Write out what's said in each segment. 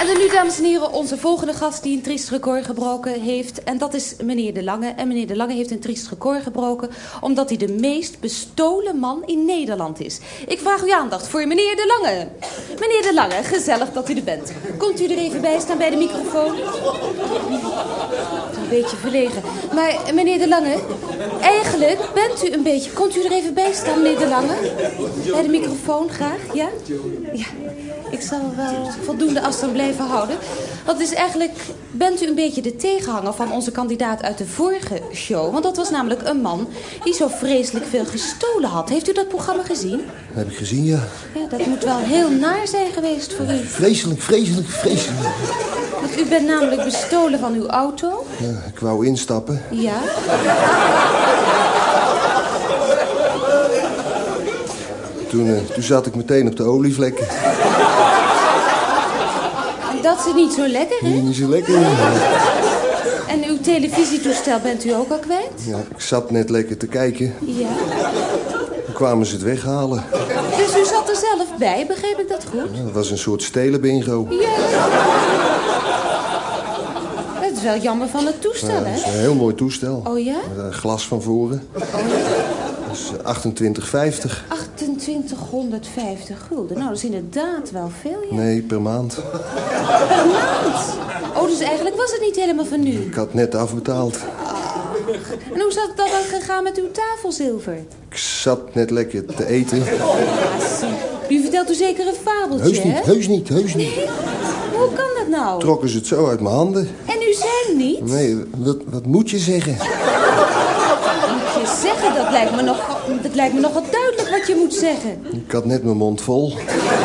En dan nu, dames en heren, onze volgende gast die een triest record gebroken heeft. En dat is meneer De Lange. En meneer De Lange heeft een triest record gebroken omdat hij de meest bestolen man in Nederland is. Ik vraag uw aandacht voor meneer De Lange. Meneer De Lange, gezellig dat u er bent. Komt u er even bij staan bij de microfoon? Een beetje verlegen. Maar meneer De Lange, eigenlijk bent u een beetje... Komt u er even bij staan, meneer De Lange? Bij de microfoon, graag, ja? Ja. Ik zal wel voldoende afstand blijven houden. Want het is eigenlijk... Bent u een beetje de tegenhanger van onze kandidaat uit de vorige show? Want dat was namelijk een man die zo vreselijk veel gestolen had. Heeft u dat programma gezien? Dat heb ik gezien, ja. Ja, dat moet wel heel naar zijn geweest voor u. Vreselijk, vreselijk, vreselijk. Want u bent namelijk bestolen van uw auto. Ja, ik wou instappen. Ja. Toen zat ik meteen op de olievlekken. Dat is niet zo lekker, hè? Niet zo lekker. En uw televisietoestel bent u ook al kwijt? Ja, ik zat net lekker te kijken. Ja. Toen kwamen ze het weghalen. Dus u zat er zelf bij, begreep ik dat goed? Ja, dat was een soort stelenbingo. Ja. Het is wel jammer van het toestel, Ja, hè? dat is een heel mooi toestel. Oh ja? Met een glas van voren. Oh ja? Dat is 28,50. 2850 gulden. Nou, dat is inderdaad wel veel, ja. Nee, per maand. Per maand? Oh, dus eigenlijk was het niet helemaal van u. Ik had net afbetaald. En hoe zat dat dan gegaan met uw tafelzilver? Ik zat net lekker te eten. Ja, zie. U vertelt u zeker een fabeltje, Heus niet, hè? heus niet, heus niet. Nee? Hoe kan dat nou? Trokken ze het zo uit mijn handen. En u zei niet? Nee, wat moet je zeggen? Moet je zeggen, dat lijkt me nogal duidelijk wat je moet zeggen. Ik had net mijn mond vol.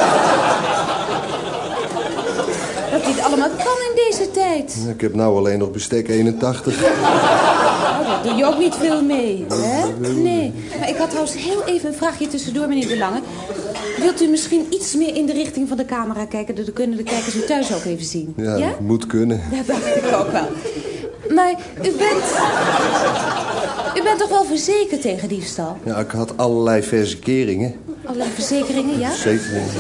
Dat dit allemaal kan in deze tijd. Ik heb nou alleen nog bestek 81. Nou, daar doe je ook niet veel mee, hè? Nee. Maar ik had trouwens heel even een vraagje tussendoor, meneer De Lange. Wilt u misschien iets meer in de richting van de camera kijken? Dan kunnen de kijkers u thuis ook even zien. Ja, Ja? moet kunnen. Dat dacht ik ook wel. Maar u bent toch wel verzekerd tegen diefstal? Ja, ik had allerlei verzekeringen. Allerlei verzekeringen, ja? Verzekeringen.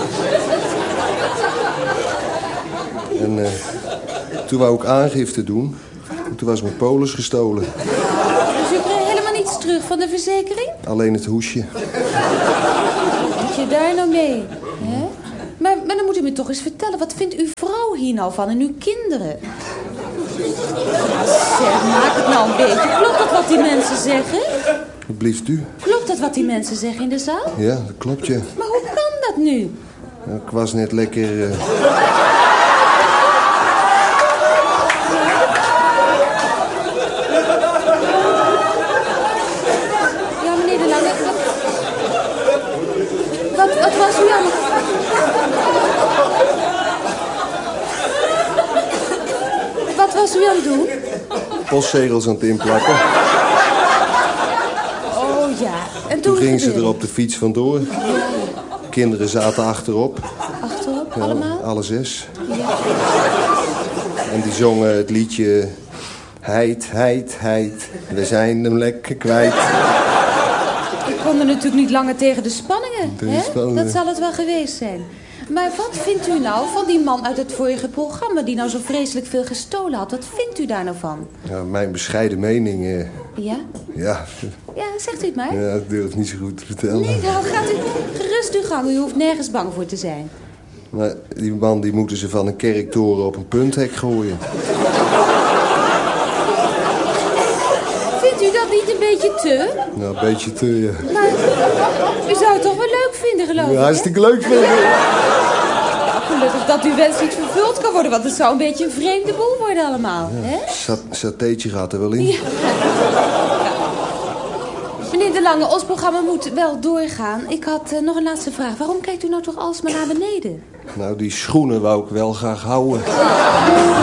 En toen wou ik aangifte doen. En toen was mijn polis gestolen. Dus u kreeg helemaal niets terug van de verzekering? Alleen het hoesje. Wat moet je daar nou mee? Hè? Maar dan moet u me toch eens vertellen. Wat vindt uw vrouw hier nou van en uw kinderen? Ja, zeg, maak het nou een beetje. Klopt dat wat die mensen zeggen? Wat blieft u? Klopt dat wat die mensen zeggen in de zaal? Ja, dat klopt, ja. Maar hoe kan dat nu? Ja, ik was net lekker... Ja, meneer De Lange. Wat was u aan het... Wat was u aan het doen? postzegels aan het inplakken. Oh ja. En Toen ging ze gebeurde er op de fiets vandoor. Kinderen zaten achterop. Achterop, Ja, allemaal? alle 6. Ja. En die zongen het liedje... Heid, we zijn hem lekker kwijt. Ik kon er natuurlijk niet langer tegen de spanningen. De Hè? spanningen. Dat zal het wel geweest zijn. Maar wat vindt u nou van die man uit het vorige programma... die nou zo vreselijk veel gestolen had? Wat vindt u daar nou van? Ja, mijn bescheiden mening... Ja? ja, Ja, zegt u het maar. ja, ik durf het niet zo goed te vertellen. Nee, nou gaat u gerust uw gang. U hoeft nergens bang voor te zijn. Maar die man die moeten ze van een kerktoren op een punthek gooien. Vindt u dat niet een beetje te? Nou, een beetje te... ja. Maar u zou het toch wel leuk vinden, geloof ik, Ja, hè? hartstikke leuk vinden. Gelukkig dat uw wens niet vervuld kan worden... want het zou een beetje een vreemde boel worden allemaal, hè? Satéetje gaat er wel in. Ja. Meneer De Lange, ons programma moet wel doorgaan. Ik had nog een laatste vraag. Waarom kijkt u nou toch alsmaar naar beneden? Nou, die schoenen wou ik wel graag houden.